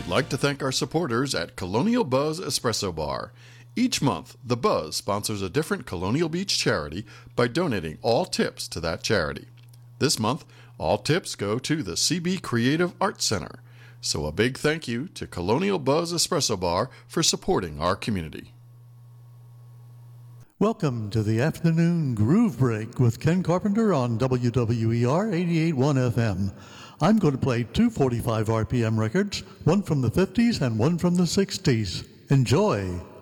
We'd like to thank our supporters at Colonial Buzz Espresso Bar. Each month, the Buzz sponsors a different Colonial Beach charity by donating all tips to that charity. This month, all tips go to the CB Creative Arts Center. So a big thank you to Colonial Buzz Espresso Bar for supporting our community. Welcome to the Afternoon Groove Break with Ken Carpenter on WWER 88.1 FM. I'm going to play two 45 RPM records, one from the 50s and one from the 60s. Enjoy!